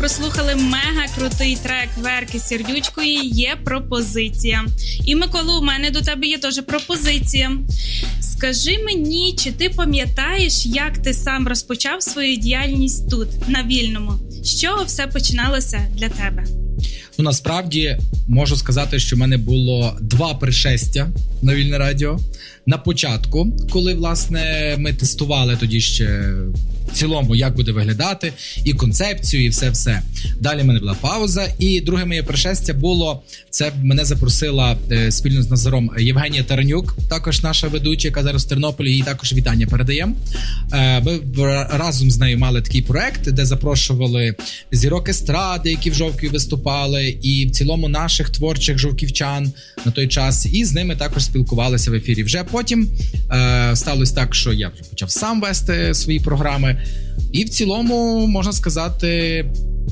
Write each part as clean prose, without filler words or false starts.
прослухали мега крутий трек Верки Сердючкої «Є пропозиція». І, Микола, у мене до тебе є теж пропозиція. Скажи мені, чи ти пам'ятаєш, як ти сам розпочав свою діяльність тут, на Вільному? З чого все починалося для тебе? Насправді, можу сказати, що в мене було 2 пришестя на Вільне Радіо. На початку, коли, власне, ми тестували тоді ще в цілому, як буде виглядати, і концепцію, і все-все. Далі в мене була пауза. І друге моє пришестя було, це мене запросила спільно з Назаром Євгенія Таранюк, також наша ведуча, яка зараз в Тернополі, їй також вітання передаємо. Ми разом з нею мали такий проект, де запрошували зірок естради, які в Жовкві виступали, і в цілому наших творчих жовківчан на той час, і з ними також спілкувалися в ефірі. Вже потім сталося так, що я вже почав сам вести свої програми, і в цілому, можна сказати,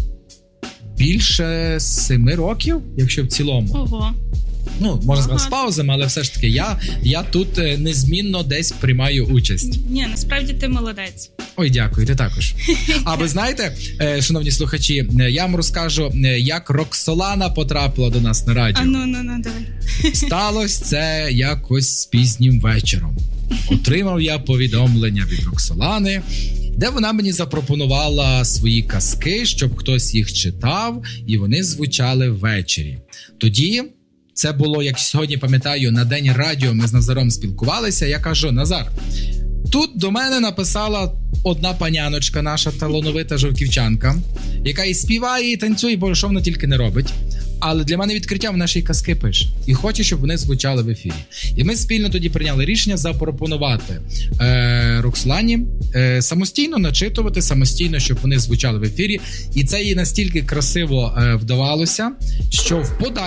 більше 7 років, якщо в цілому. Ого. Можна сказати, з паузами, але все ж таки я тут незмінно десь приймаю участь. Ні, насправді ти молодець. Ой, дякую, ти також. А ви знаєте, шановні слухачі, я вам розкажу, як Роксолана потрапила до нас на радіо. Давай. Сталося це якось пізнім вечором. Отримав я повідомлення від Роксолани, де вона мені запропонувала свої казки, щоб хтось їх читав, і вони звучали ввечері. Тоді, це було, як сьогодні пам'ятаю, на День радіо ми з Назаром спілкувалися, я кажу: Назар, тут до мене написала одна паняночка, наша талановита жовківчанка, яка і співає, і танцює, бо що вона тільки не робить. Але для мене відкриття, вона ще й казки пише. І хоче, щоб вони звучали в ефірі. І ми спільно тоді прийняли рішення запропонувати Роксолані самостійно начитувати, самостійно, щоб вони звучали в ефірі. І це їй настільки красиво вдавалося, що в подальшому